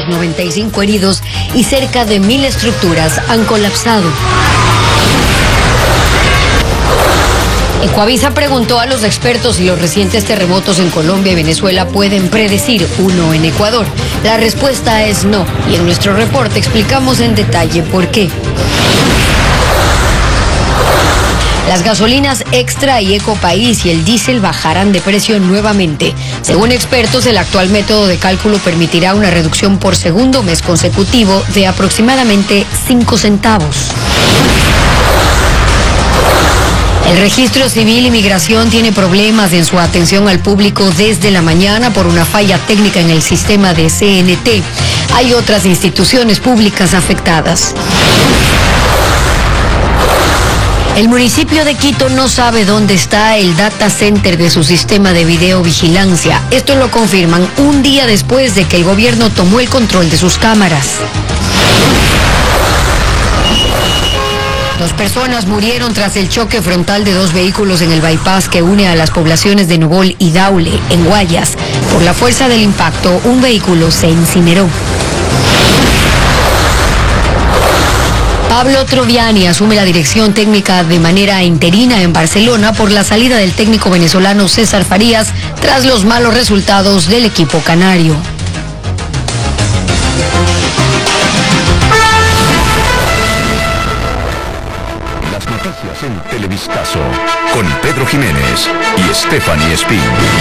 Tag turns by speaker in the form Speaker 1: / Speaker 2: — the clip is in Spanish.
Speaker 1: muertos, 95 heridos y cerca de 1.000 estructuras han colapsado. Ecoavisa preguntó a los expertos si los recientes terremotos en Colombia y Venezuela pueden predecir uno en Ecuador. La respuesta es no, y en nuestro reporte explicamos en detalle por qué. Las gasolinas Extra y Ecopaís y el diésel bajarán de precio nuevamente. Según expertos, el actual método de cálculo permitirá una reducción por segundo mes consecutivo de aproximadamente 5 centavos. El Registro Civil y Migración tiene problemas en su atención al público desde la mañana por una falla técnica en el sistema de CNT. Hay otras instituciones públicas afectadas. El municipio de Quito no sabe dónde está el data center de su sistema de videovigilancia. Esto lo confirman un día después de que el gobierno tomó el control de sus cámaras. 2 personas murieron tras el choque frontal de 2 vehículos en el bypass que une a las poblaciones de Nubol y Daule, en Guayas. Por la fuerza del impacto, un vehículo se incineró. Pablo Troviani asume la dirección técnica de manera interina en Barcelona por la salida del técnico venezolano César Farías tras los malos resultados del equipo canario.
Speaker 2: Noticias en Televistazo con Pedro Jiménez y Stephanie Espín.